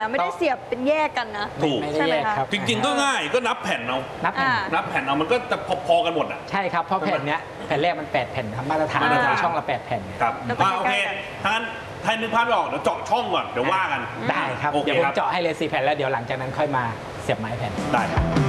ไม่ได้เสียบเป็นแยกกันนะถูกไม่ได้แยกครับจริงๆก็ง่ายก็นับแผ่นเอานับแผ่นเอามันก็จะพอๆกันหมดอ่ะใช่ครับเพราะแผ่นเนี้ยแผ่นแรกมัน8แผ่นครับมาตรฐานช่องละ8แผ่นครับโอเคถ้างั้นถ้านึกภาพไม่ออกเดี๋ยวเจาะช่องก่อนเดี๋ยวว่ากันได้ครับเดี๋ยวผมเจาะให้เลย4แผ่นแล้วเดี๋ยวหลังจากนั้นค่อยมาเสียบไม้แผ่นได้